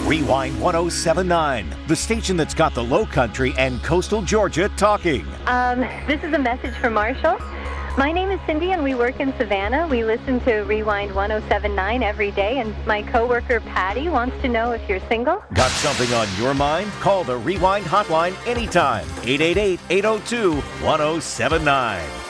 Rewind 1079, the station that's got the Low Country and coastal Georgia talking. This is a message from Marshall. My name is Cindy and we work in Savannah. We listen to Rewind 1079 every day, and my coworker Patty wants to know if you're single. Got something on your mind? Call the Rewind hotline anytime. 888-802-1079.